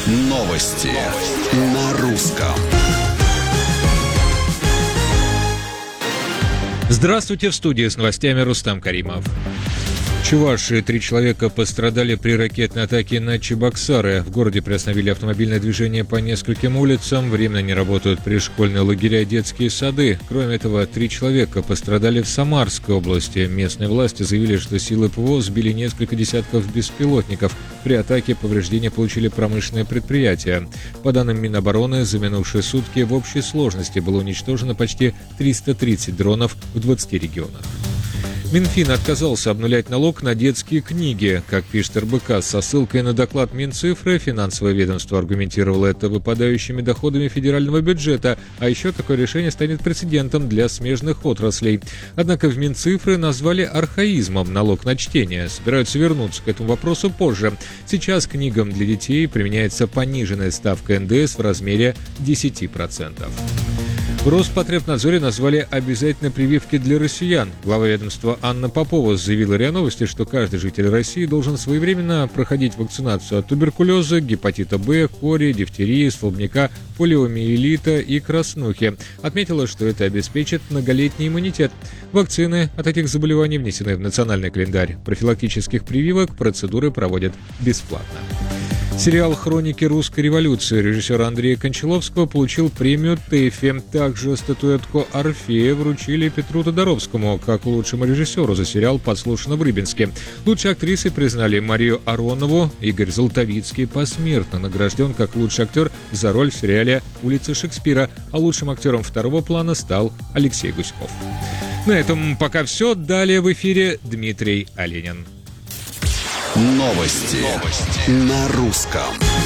Новости на русском. Здравствуйте, в студии с новостями Рустам Каримов. В Чувашии 3 человека пострадали при ракетной атаке на Чебоксары. В городе приостановили автомобильное движение по нескольким улицам. Временно не работают пришкольные лагеря и детские сады. Кроме этого, 3 человека пострадали в Самарской области. Местные власти заявили, что силы ПВО сбили несколько десятков беспилотников. При атаке повреждения получили промышленные предприятия. По данным Минобороны, за минувшие сутки в общей сложности было уничтожено почти 330 дронов в 20 регионах. Минфин отказался обнулять налог на детские книги. Как пишет РБК, со ссылкой на доклад Минцифры, финансовое ведомство аргументировало это выпадающими доходами федерального бюджета, а еще такое решение станет прецедентом для смежных отраслей. Однако в Минцифры назвали архаизмом налог на чтение. Собираются вернуться к этому вопросу позже. Сейчас книгам для детей применяется пониженная ставка НДС в размере 10%. В Роспотребнадзоре назвали обязательно прививки для россиян. Глава ведомства Анна Попова заявила РИА Новости, что каждый житель России должен своевременно проходить вакцинацию от туберкулеза, гепатита Б, кори, дифтерии, столбняка, полиомиелита и краснухи. Отметила, что это обеспечит многолетний иммунитет. Вакцины от этих заболеваний внесены в национальный календарь профилактических прививок, процедуры проводят бесплатно. Сериал «Хроники русской революции» режиссера Андрея Кончаловского получил премию ТЭФИ. Также статуэтку «Орфея» вручили Петру Тодоровскому как лучшему режиссеру за сериал «Подслушано в Рыбинске». Лучшей актрисой признали Марию Аронову. Игорь Золотовицкий посмертно награжден как лучший актер за роль в сериале «Улица Шекспира», а лучшим актером второго плана стал Алексей Гуськов. На этом пока все. Далее в эфире Дмитрий Оленин. Новости на русском.